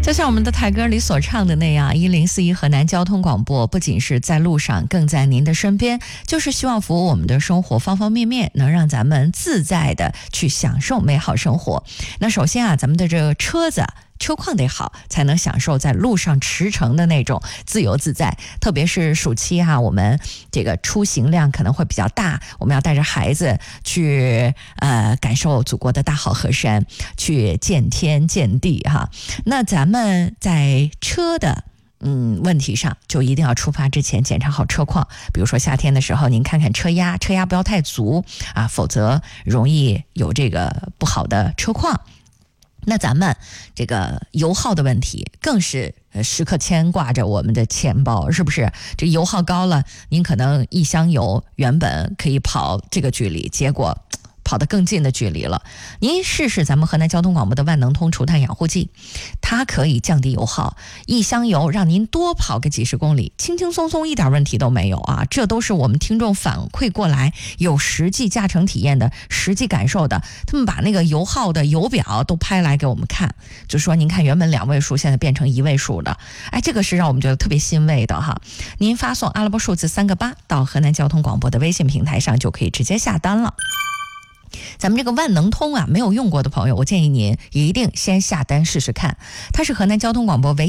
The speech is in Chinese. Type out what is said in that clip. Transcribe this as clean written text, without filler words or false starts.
就像我们的台歌里所唱的那样，1041河南交通广播不仅是在路上，更在您的身边，就是希望服务我们的生活方方面面，能让咱们自在的去享受美好生活。那首先啊，咱们的这个车况得好，才能享受在路上驰骋的那种自由自在。特别是暑期啊，我们这个出行量可能会比较大，我们要带着孩子去感受祖国的大好河山，去见天见地哈。那咱们在车的问题上，就一定要出发之前检查好车况。比如说夏天的时候，您看看车压不要太足啊，否则容易有这个不好的车况。那咱们这个油耗的问题更是时刻牵挂着我们的钱包，是不是？这油耗高了，您可能一箱油原本可以跑这个距离，结果跑得更近的距离了。您试试咱们河南交通广播的万能通除碳养护剂，它可以降低油耗，一箱油让您多跑个几十公里，轻轻松松，一点问题都没有啊！这都是我们听众反馈过来有实际驾乘体验的实际感受的，他们把那个油耗的油表都拍来给我们看，就说您看原本2位数现在变成1位数的，哎，这个是让我们觉得特别欣慰的哈。您发送阿拉伯数字3个8到河南交通广播的微信平台上，就可以直接下单了。咱们这个万能通啊，没有用过的朋友，我建议您一定先下单试试看。它是河南交通广播唯一